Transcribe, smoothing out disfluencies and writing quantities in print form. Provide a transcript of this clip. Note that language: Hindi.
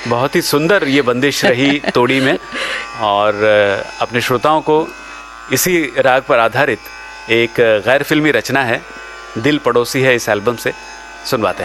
बहुत ही सुंदर ये बंदिश रही तोड़ी में, और अपने श्रोताओं को इसी राग पर आधारित एक गैर फिल्मी रचना है, दिल पड़ोसी है, इस एल्बम से सुनवाते हैं।